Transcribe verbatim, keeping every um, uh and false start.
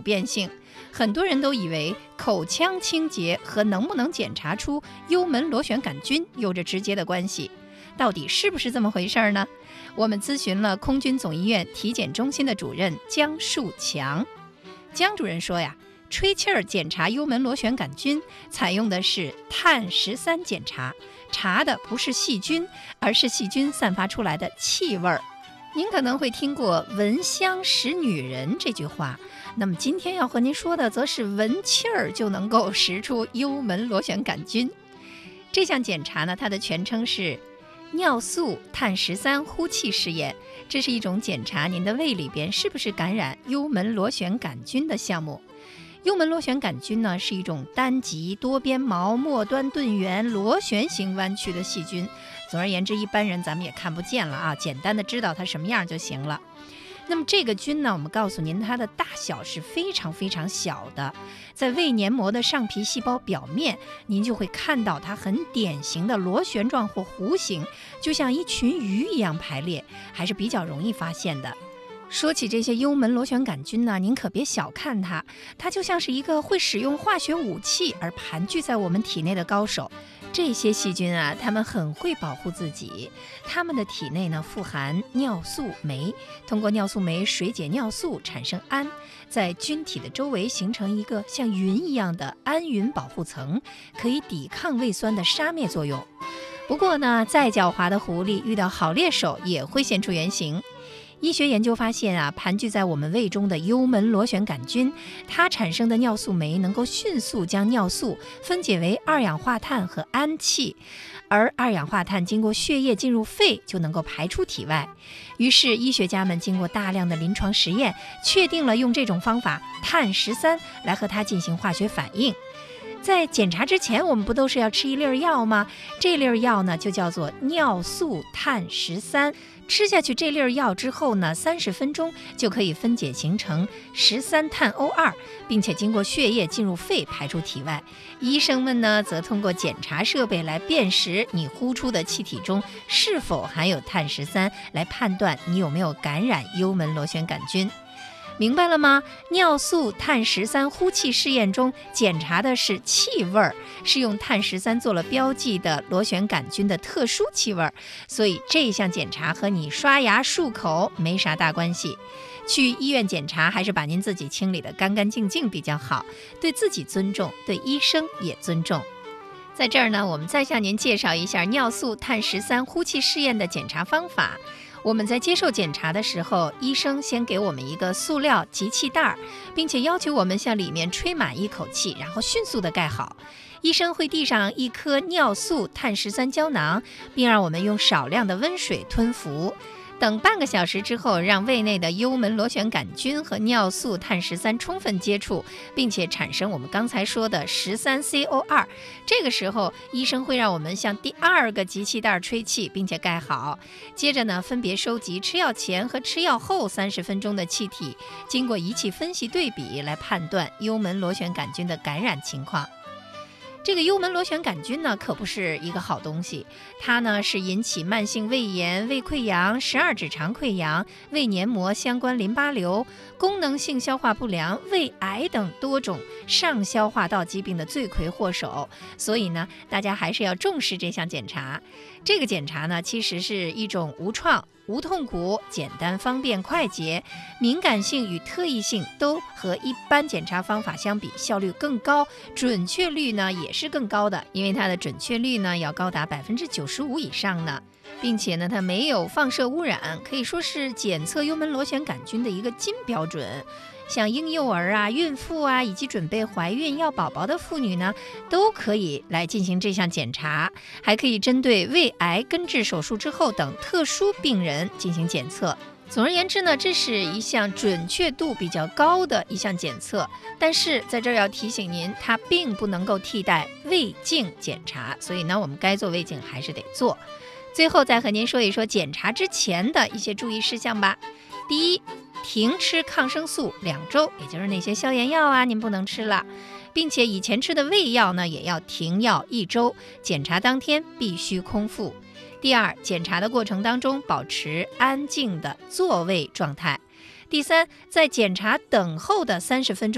变性，很多人都以为口腔清洁和能不能检查出幽门螺旋杆菌有着直接的关系。到底是不是这么回事呢？我们咨询了空军总医院体检中心的主任姜树强。姜主任说呀，吹气儿检查幽门螺旋杆菌采用的是碳十三检查，查的不是细菌，而是细菌散发出来的气味儿。您可能会听过闻香识女人这句话，那么今天要和您说的则是闻气儿就能够识出幽门螺旋杆菌。这项检查呢，它的全称是尿素碳十三呼气试验，这是一种检查您的胃里边是不是感染幽门螺旋杆菌的项目。幽门螺旋杆菌呢，是一种单极多边毛末端盾圆螺旋形弯曲的细菌。总而言之，一般人咱们也看不见了啊，简单的知道它什么样就行了。那么这个菌呢，我们告诉您，它的大小是非常非常小的，在胃黏膜的上皮细胞表面，您就会看到它很典型的螺旋状或弧形，就像一群鱼一样排列，还是比较容易发现的。说起这些幽门螺旋杆菌呢，您可别小看它，它就像是一个会使用化学武器而盘踞在我们体内的高手。这些细菌啊，它们很会保护自己，它们的体内呢富含尿素酶，通过尿素酶水解尿素产生氨，在菌体的周围形成一个像云一样的氨云保护层，可以抵抗胃酸的杀灭作用。不过呢，再狡猾的狐狸遇到好猎手也会现出原形。医学研究发现啊，盘踞在我们胃中的幽门螺旋杆菌，它产生的尿素酶能够迅速将尿素分解为二氧化碳和氨气，而二氧化碳经过血液进入肺就能够排出体外。于是医学家们经过大量的临床实验，确定了用这种方法碳十三来和它进行化学反应。在检查之前，我们不都是要吃一粒药吗？这粒药呢，就叫做尿素碳十三。吃下去这粒药之后呢，三十分钟就可以分解形成十三碳 O 二， 并且经过血液进入肺排出体外。医生们呢，则通过检查设备来辨识你呼出的气体中是否含有碳十三，来判断你有没有感染幽门螺旋杆菌。明白了吗？尿素碳十三呼气试验中检查的是气味，是用碳十三做了标记的螺旋杆菌的特殊气味，所以这项检查和你刷牙漱口没啥大关系。去医院检查还是把您自己清理得干干净净比较好，对自己尊重，对医生也尊重。在这儿呢，我们再向您介绍一下尿素碳十三呼气试验的检查方法。我们在接受检查的时候，医生先给我们一个塑料集气袋，并且要求我们向里面吹满一口气，然后迅速地盖好。医生会递上一颗尿素碳十三胶囊，并让我们用少量的温水吞服。等半个小时之后，让胃内的幽门螺旋杆菌和尿素碳十三充分接触，并且产生我们刚才说的十三 C O 二。这个时候，医生会让我们向第二个集气袋吹气，并且盖好。接着呢，分别收集吃药前和吃药后三十分钟的气体，经过仪器分析对比来判断幽门螺旋杆菌的感染情况。这个幽门螺旋杆菌呢，可不是一个好东西，它呢是引起慢性胃炎、胃溃疡、十二指肠溃疡、胃黏膜相关淋巴瘤、功能性消化不良、胃癌等多种上消化道疾病的罪魁祸首。所以呢，大家还是要重视这项检查。这个检查呢，其实是一种无创、无痛苦、简单、方便、快捷，敏感性与特异性都和一般检查方法相比效率更高，准确率呢也是更高的，因为它的准确率呢要高达百分之九十五以上呢，并且呢它没有放射污染，可以说是检测幽门螺旋杆菌的一个金标准。像婴幼儿啊、孕妇啊，以及准备怀孕要宝宝的妇女呢，都可以来进行这项检查，还可以针对胃癌根治手术之后等特殊病人进行检测。总而言之呢，这是一项准确度比较高的一项检测，但是在这儿要提醒您，它并不能够替代胃镜检查，所以呢，我们该做胃镜还是得做。最后再和您说一说检查之前的一些注意事项吧。第一，停吃抗生素两周，也就是那些消炎药啊，您不能吃了，并且以前吃的胃药呢，也要停药一周，检查当天必须空腹。第二，检查的过程当中保持安静的坐位状态。第三，在检查等候的三十分钟